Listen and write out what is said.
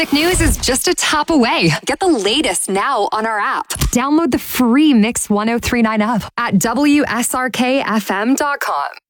Music news is just a tap away. Get the latest now on our app. Download the free Mix 1039 app at WSRKFM.com.